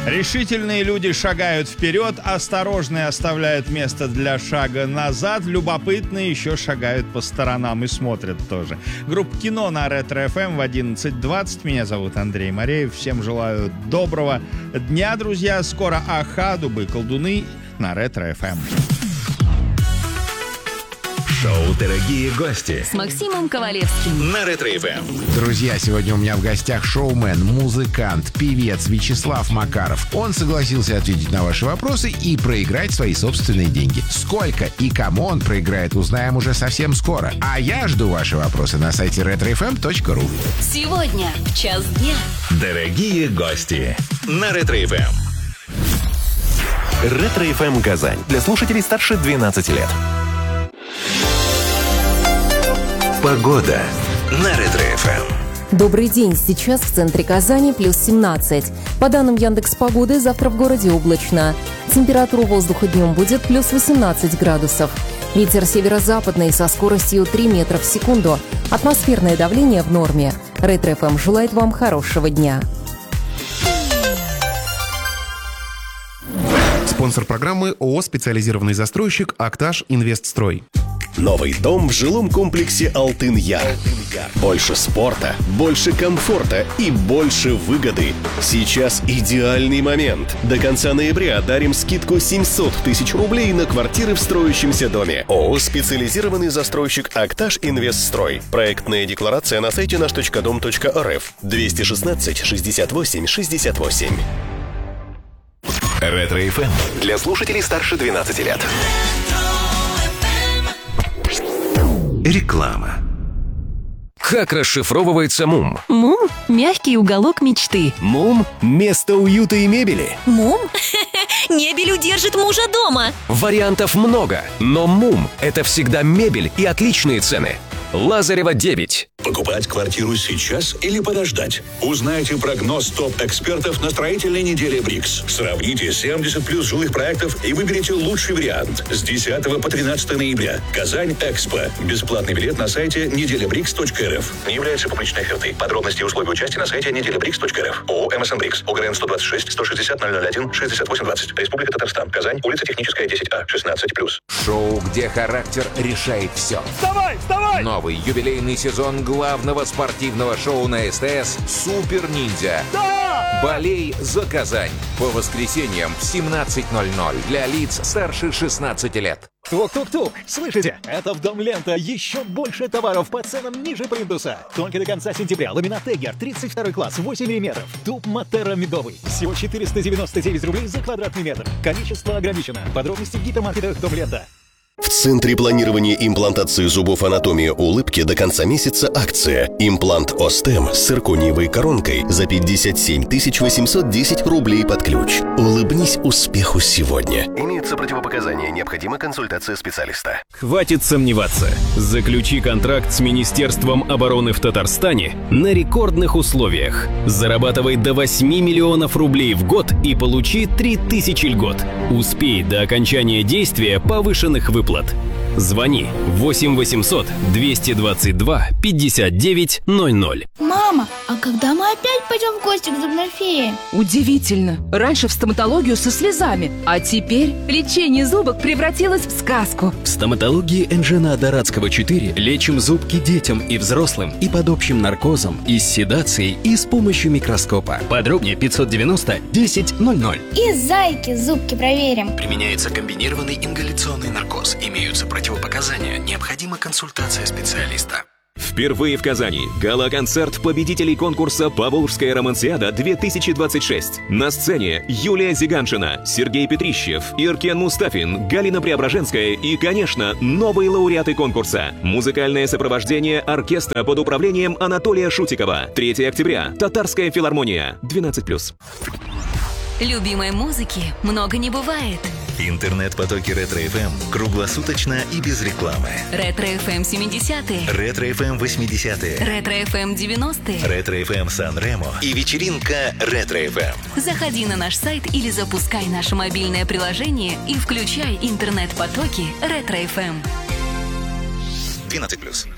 Решительные люди шагают вперед, осторожные оставляют место для шага назад, любопытные еще шагают по сторонам и смотрят тоже. Группа «Кино» на Ретро-ФМ в 11:20. Меня зовут Андрей Мореев. Всем желаю доброго дня, друзья. Скоро «Аха», «Дубы и колдуны» на Ретро-ФМ. Шоу «Дорогие гости» с Максимом Ковалевским на Ретро-ФМ. Друзья, сегодня у меня в гостях шоумен, музыкант, певец Вячеслав Макаров. Он согласился ответить на ваши вопросы и проиграть свои собственные деньги. Сколько и кому он проиграет, узнаем уже совсем скоро. А я жду ваши вопросы на сайте retrofm.ru. Сегодня в час дня. Дорогие гости на Ретро-ФМ. Ретро-ФМ Казань. Для слушателей старше 12 лет. Погода на Ретро-ФМ. Добрый день. Сейчас в центре Казани плюс 17. По данным Яндекс.Погоды, завтра в городе облачно. Температура воздуха днем будет плюс 18 градусов. Ветер северо-западный со скоростью 3 метра в секунду. Атмосферное давление в норме. Ретро-ФМ желает вам хорошего дня. Спонсор программы ООО «Специализированный застройщик Актаж Инвестстрой». Новый дом в жилом комплексе «Алтын-Яр». Больше спорта, больше комфорта и больше выгоды. Сейчас идеальный момент. До конца ноября дарим скидку 700 тысяч рублей на квартиры в строящемся доме. ООО «Специализированный застройщик Актаж Инвестстрой». Проектная декларация на сайте наш.дом.рф. 216 68 68. Ретро-ФМ для слушателей старше 12 лет. Реклама. Как расшифровывается МУМ? МУМ – мягкий уголок мечты. МУМ – место уюта и мебели. МУМ? Мебель удержит мужа дома. Вариантов много, но МУМ – это всегда мебель и отличные цены. Лазарева 9. Покупать квартиру сейчас или подождать? Узнайте прогноз топ-экспертов на строительной неделе БРИКС. Сравните 70 плюс жилых проектов и выберите лучший вариант. С 10 по 13 ноября. Казань-Экспо. Бесплатный билет на сайте неделябрикс.рф. Не является публичной офертой. Подробности и условия участия на сайте неделябрикс.рф. ООО «МСН БРИКС». ОГРН 126 160 001 6820. Республика Татарстан. Казань. Улица Техническая, 10А. 16+. Шоу, где характер решает все. Вставай, вставай! Новый юбилейный сезон главного спортивного шоу на СТС «Супер Ниндзя». Да! Болей за Казань. По воскресеньям в 17:00 для лиц старше 16 лет. Тук-тук-тук! Слышите? Это в Дом Лента. Еще больше товаров по ценам ниже плинтуса. Только до конца сентября. Ламинат Тегер, 32 класс, 8 мм. Туб Матера медовый. Всего 499 рублей за квадратный метр. Количество ограничено. Подробности в гипермаркетах Дом Лента. В Центре планирования и имплантации зубов «Анатомия улыбки» до конца месяца акция. Имплант Остем с циркониевой коронкой за 57 810 рублей под ключ. Улыбнись успеху сегодня. Имеются противопоказания. Необходима консультация специалиста. Хватит сомневаться. Заключи контракт с Министерством обороны в Татарстане на рекордных условиях. Зарабатывай до 8 миллионов рублей в год и получи 3000 льгот. Успей до окончания действия повышенных выплат. Звони 8 800 222 59 00. Мама, а когда мы опять пойдем в гости к зубной фее? Удивительно. Раньше в стоматологию со слезами, а теперь лечение зубок превратилось в сказку. В стоматологии Энжена Дорадского 4 лечим зубки детям и взрослым и под общим наркозом, и с седацией, и с помощью микроскопа. Подробнее 590 10 00. И зайки зубки проверим. Применяется комбинированный ингаляционный наркоз. Имеются противопоказания. Необходима консультация специалиста. Впервые в Казани гала-концерт победителей конкурса «Поволжская романсиада-2026». На сцене Юлия Зиганшина, Сергей Петрищев, Иркен Мустафин, Галина Преображенская и, конечно, новые лауреаты конкурса. Музыкальное сопровождение оркестра под управлением Анатолия Шутикова. 3 октября. Татарская филармония. 12+. Любимой музыки много не бывает. Интернет-потоки Ретро-ФМ круглосуточно и без рекламы. Ретро-ФМ 70-е. Ретро-ФМ 80-е. Ретро-ФМ 90-е. Ретро-ФМ Сан-Ремо. И вечеринка Ретро-ФМ. Заходи на наш сайт или запускай наше мобильное приложение и включай интернет-потоки Ретро-ФМ. 12+.